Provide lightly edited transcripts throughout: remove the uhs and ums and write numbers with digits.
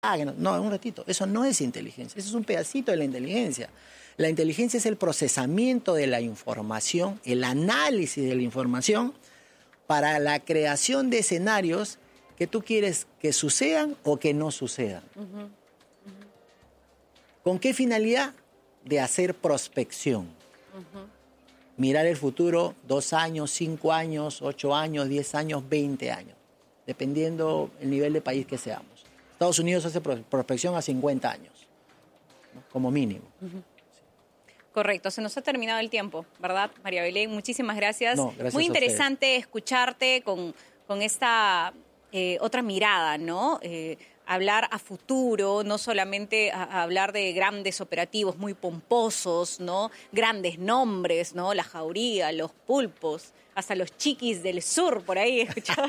No, un ratito. Eso no es inteligencia. Eso es un pedacito de la inteligencia. La inteligencia es el procesamiento de la información, el análisis de la información para la creación de escenarios que tú quieres que sucedan o que no sucedan. ¿Con qué finalidad? De hacer prospección. Mirar el futuro 2 años, 5 años, 8 años, 10 años, 20 años, dependiendo el nivel de país que seamos. Estados Unidos hace prospección a 50 años, ¿no? Como mínimo. Correcto, se nos ha terminado el tiempo, ¿verdad, María Belén? Muchísimas gracias. No, gracias Muy a interesante ustedes. Escucharte con esta otra mirada, ¿no? Hablar a futuro, no solamente a hablar de grandes operativos muy pomposos, ¿no? Grandes nombres, ¿no? La Jauría, los pulpos, hasta los chiquis del sur, por ahí he escuchado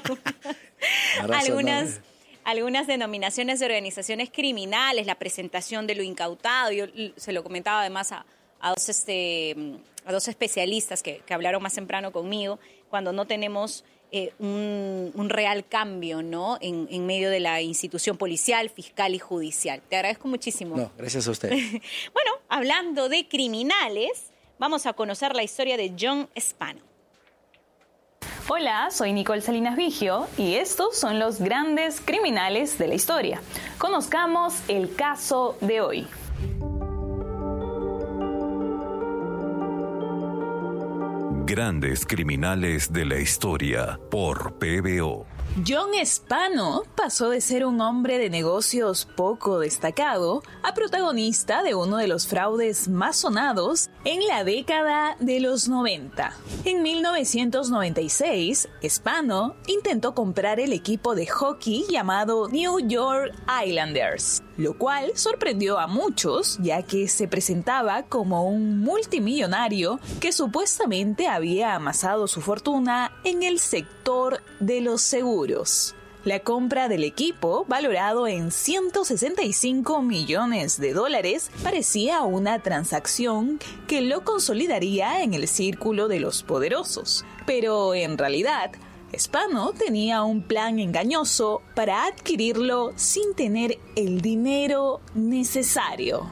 algunas denominaciones de organizaciones criminales, la presentación de lo incautado. Yo se lo comentaba además a dos especialistas que hablaron más temprano conmigo, cuando no tenemos un real cambio, ¿no? En medio de la institución policial, fiscal y judicial. Te agradezco muchísimo. No, gracias a usted. Bueno, hablando de criminales, vamos a conocer la historia de John Spano. Hola, soy Nicole Salinas Vigio y estos son los grandes criminales de la historia. Conozcamos el caso de hoy. Grandes criminales de la historia por PBO. John Spano pasó de ser un hombre de negocios poco destacado a protagonista de uno de los fraudes más sonados en la década de los 90. En 1996, Spano intentó comprar el equipo de hockey llamado New York Islanders, lo cual sorprendió a muchos, ya que se presentaba como un multimillonario que supuestamente había amasado su fortuna en el sector de los seguros. La compra del equipo, valorado en $165 millones, parecía una transacción que lo consolidaría en el círculo de los poderosos. Pero en realidad, Spano tenía un plan engañoso para adquirirlo sin tener el dinero necesario.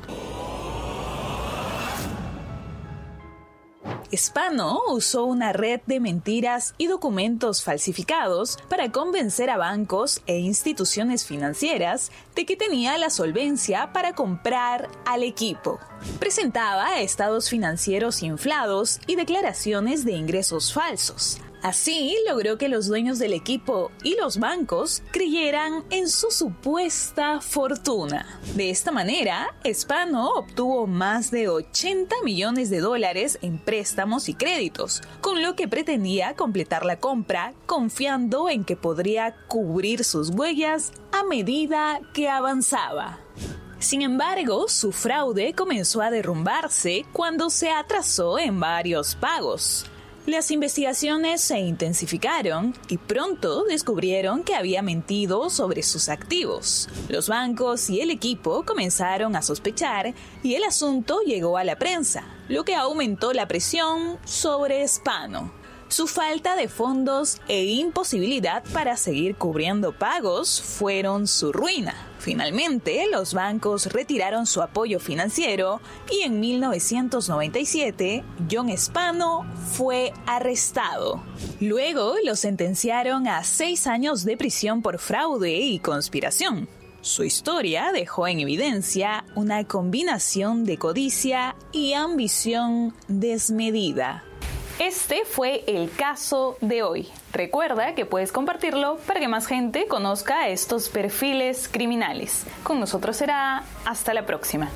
Spano usó una red de mentiras y documentos falsificados para convencer a bancos e instituciones financieras de que tenía la solvencia para comprar al equipo. Presentaba estados financieros inflados y declaraciones de ingresos falsos. Así logró que los dueños del equipo y los bancos creyeran en su supuesta fortuna. De esta manera, Spano obtuvo más de $80 millones en préstamos y créditos, con lo que pretendía completar la compra confiando en que podría cubrir sus huellas a medida que avanzaba. Sin embargo, su fraude comenzó a derrumbarse cuando se atrasó en varios pagos. Las investigaciones se intensificaron y pronto descubrieron que había mentido sobre sus activos. Los bancos y el equipo comenzaron a sospechar y el asunto llegó a la prensa, lo que aumentó la presión sobre Spano. Su falta de fondos e imposibilidad para seguir cubriendo pagos fueron su ruina. Finalmente, los bancos retiraron su apoyo financiero y en 1997, John Spano fue arrestado. Luego lo sentenciaron a 6 años de prisión por fraude y conspiración. Su historia dejó en evidencia una combinación de codicia y ambición desmedida. Este fue el caso de hoy. Recuerda que puedes compartirlo para que más gente conozca estos perfiles criminales. Con nosotros será hasta la próxima.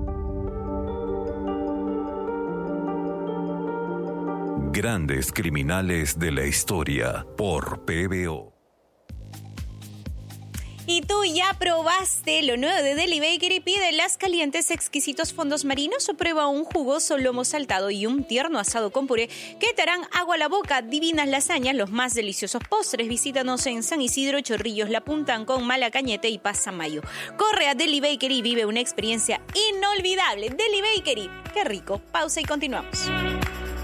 Grandes criminales de la historia por PBO. ¿Y tú ya probaste lo nuevo de Deli Bakery? Pide las calientes exquisitos fondos marinos o prueba un jugoso lomo saltado y un tierno asado con puré que te harán agua a la boca, divinas lasañas, los más deliciosos postres. Visítanos en San Isidro, Chorrillos, La Punta, Ancón, Malacañete y Pasamayo. Corre a Deli Bakery y vive una experiencia inolvidable. Deli Bakery, qué rico. Pausa y continuamos.